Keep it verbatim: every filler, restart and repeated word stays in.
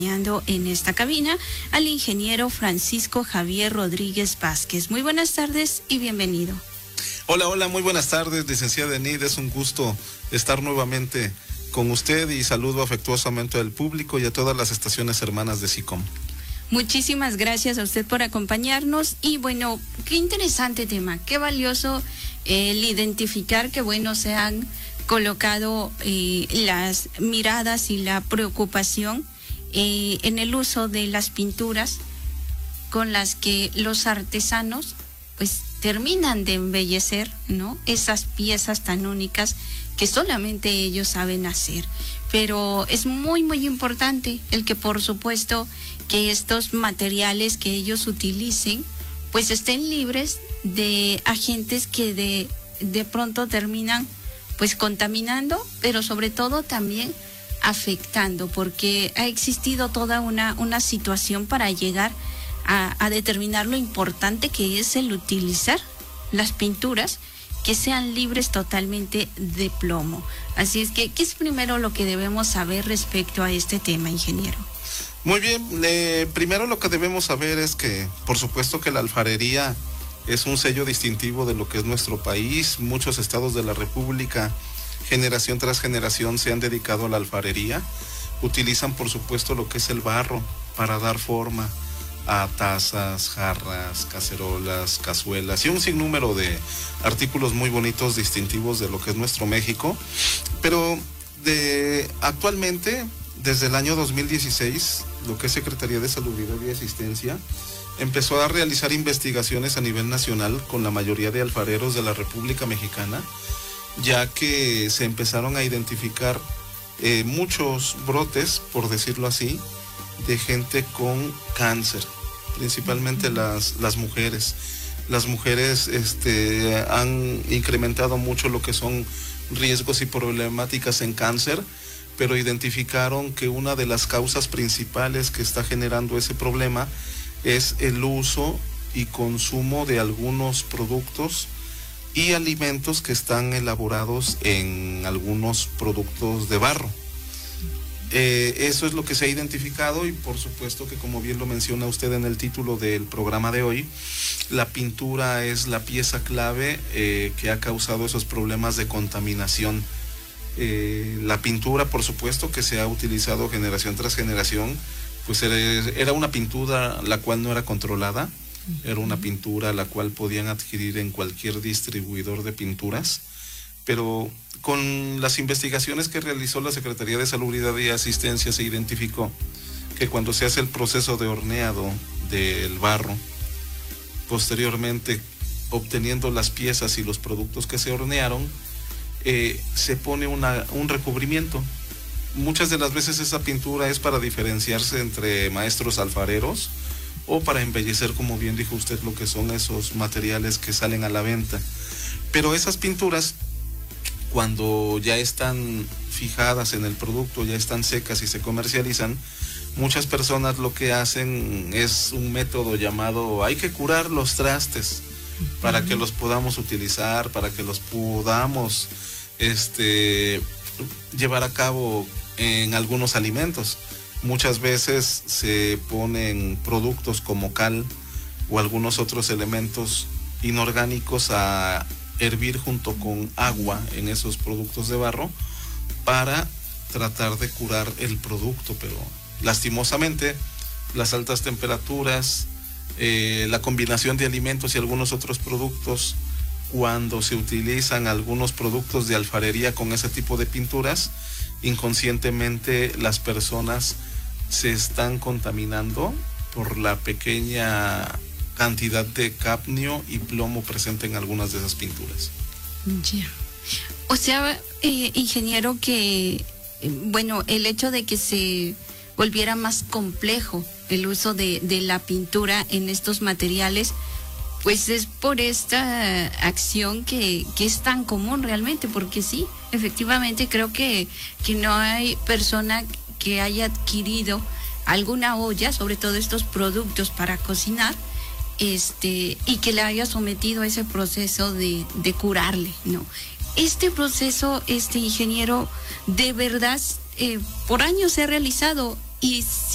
En esta cabina al ingeniero Francisco Javier Rodríguez Vázquez. Muy buenas tardes y bienvenido. Hola, hola, muy buenas tardes, licenciada Enid. Es un gusto estar nuevamente con usted y saludo afectuosamente al público y a todas las estaciones hermanas de SICOM. Muchísimas gracias a usted por acompañarnos y bueno, qué interesante tema, qué valioso el identificar que bueno se han colocado eh, las miradas y la preocupación Eh, en el uso de las pinturas con las que los artesanos pues terminan de embellecer, ¿no? Esas piezas tan únicas que solamente ellos saben hacer. Pero es muy muy importante el que por supuesto que estos materiales que ellos utilicen pues estén libres de agentes que de, de pronto terminan pues contaminando, pero sobre todo también afectando, porque ha existido toda una, una situación para llegar a, a determinar lo importante que es el utilizar las pinturas que sean libres totalmente de plomo. Así es que, ¿qué es primero lo que debemos saber respecto a este tema, ingeniero? Muy bien, eh, primero lo que debemos saber es que, por supuesto que la alfarería es un sello distintivo de lo que es nuestro país. Muchos estados de la República, generación tras generación, se han dedicado a la alfarería. Utilizan por supuesto lo que es el barro para dar forma a tazas, jarras, cacerolas, cazuelas y un sinnúmero de artículos muy bonitos, distintivos de lo que es nuestro México. Pero de actualmente, desde el año dos mil dieciséis, lo que es Secretaría de Salubridad y Asistencia empezó a realizar investigaciones a nivel nacional con la mayoría de alfareros de la República Mexicana, ya que se empezaron a identificar eh, muchos brotes, por decirlo así, de gente con cáncer, principalmente las, las mujeres. Las mujeres este, han incrementado mucho lo que son riesgos y problemáticas en cáncer, pero identificaron que una de las causas principales que está generando ese problema es el uso y consumo de algunos productos y alimentos que están elaborados en algunos productos de barro. Eh, eso es lo que se ha identificado y por supuesto que, como bien lo menciona usted en el título del programa de hoy, la pintura es la pieza clave eh, que ha causado esos problemas de contaminación. Eh, la pintura, por supuesto, que se ha utilizado generación tras generación, pues era, era una pintura la cual no era controlada. Era una pintura la cual podían adquirir en cualquier distribuidor de pinturas, pero con las investigaciones que realizó la Secretaría de Salubridad y Asistencia se identificó que cuando se hace el proceso de horneado del barro, posteriormente obteniendo las piezas y los productos que se hornearon, eh, se pone una, un recubrimiento. Muchas de las veces esa pintura es para diferenciarse entre maestros alfareros o para embellecer, como bien dijo usted, lo que son esos materiales que salen a la venta. Pero esas pinturas, cuando ya están fijadas en el producto, ya están secas y se comercializan, muchas personas lo que hacen es un método llamado, hay que curar los trastes para que los podamos utilizar, para que los podamos este, llevar a cabo en algunos alimentos. Muchas veces se ponen productos como cal o algunos otros elementos inorgánicos a hervir junto con agua en esos productos de barro para tratar de curar el producto, pero lastimosamente las altas temperaturas, eh, la combinación de alimentos y algunos otros productos, cuando se utilizan algunos productos de alfarería con ese tipo de pinturas, inconscientemente las personas se están contaminando por la pequeña cantidad de cadmio y plomo presente en algunas de esas pinturas. Ya. O sea, eh, ingeniero, que eh, bueno, el hecho de que se volviera más complejo el uso de, de la pintura en estos materiales, pues es por esta acción que, que es tan común realmente, porque sí, efectivamente creo que, que no hay persona que haya adquirido alguna olla, sobre todo estos productos para cocinar, este, y que le haya sometido a ese proceso de, de curarle, ¿no? Este proceso, este ingeniero, de verdad, eh, por años se ha realizado y